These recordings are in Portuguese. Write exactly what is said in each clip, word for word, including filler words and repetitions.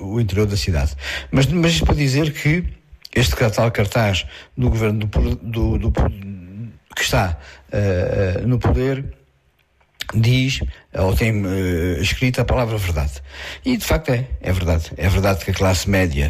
o interior da cidade. Mas, mas isto para dizer que este tal cartaz do governo do, do, do, que está uh, no poder diz, ou tem uh, escrito a palavra verdade. E de facto é, é verdade. É verdade que a classe média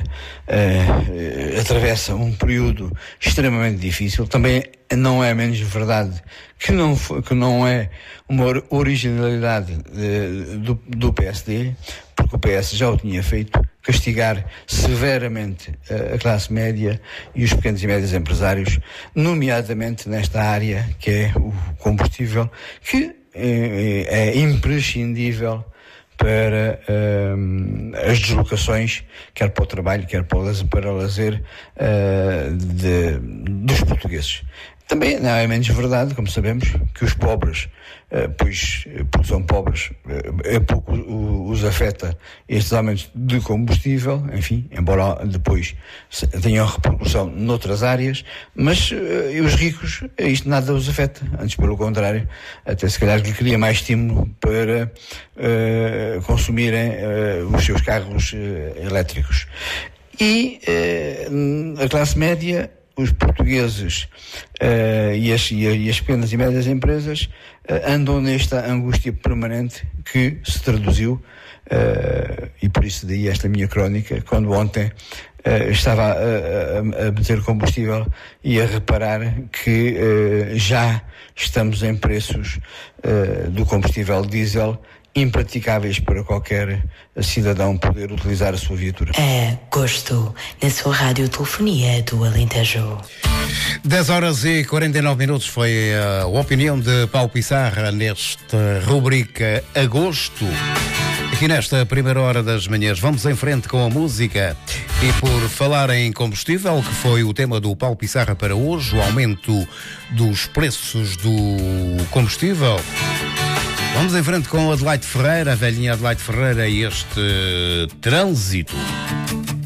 uh, atravessa um período extremamente difícil. Também não é menos verdade que não, que não é uma originalidade uh, do, do P S D, porque o P S já o tinha feito, castigar severamente uh, a classe média e os pequenos e médios empresários, nomeadamente nesta área que é o combustível, que é, é imprescindível para um, as deslocações, quer para o trabalho, quer para o lazer, para o lazer uh, de, dos portugueses. Também não é menos verdade, como sabemos, que os pobres, uh, pois, porque são pobres, uh, é pouco uh, os afeta estes aumentos de combustível, enfim, embora depois tenham repercussão noutras áreas, mas uh, os ricos, isto nada os afeta, antes pelo contrário, até se calhar lhe cria mais estímulo para uh, consumirem uh, os seus carros uh, elétricos. E uh, a classe média, os portugueses uh, e, as, e, e as pequenas e médias empresas uh, andam nesta angústia permanente que se traduziu, uh, e por isso daí esta minha crónica, quando ontem uh, estava a, a, a meter combustível e a reparar que uh, já estamos em preços uh, do combustível diesel impraticáveis para qualquer cidadão poder utilizar a sua viatura. É gosto na sua radiotelefonia do Alentejo. dez horas e quarenta e nove minutos foi a opinião de Paulo Pissarra nesta rubrica Agosto. Aqui nesta primeira hora das manhãs vamos em frente com a música e por falar em combustível, que foi o tema do Paulo Pissarra para hoje, o aumento dos preços do combustível. Vamos em frente com Adelaide Ferreira, a velhinha Adelaide Ferreira e este trânsito.